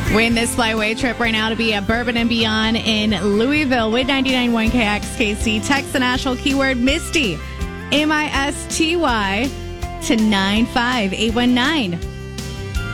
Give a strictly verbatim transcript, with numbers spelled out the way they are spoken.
Win this flyway trip right now to be at Bourbon and Beyond in Louisville with ninety-nine point one K X K C. Text the national keyword Misty, M I S T Y, to nine five eight one nine.